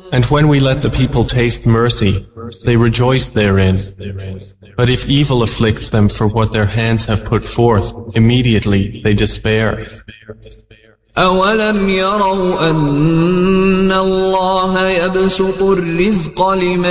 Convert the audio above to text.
And when we let the people taste mercy, they rejoice therein. But if evil afflicts them for what their hands have put forth, immediately they despair. أَوَلَمْ يَرَوْا أَنَّ اللَّهَ يَبْسُطُ الرِّزْقَ لِمَن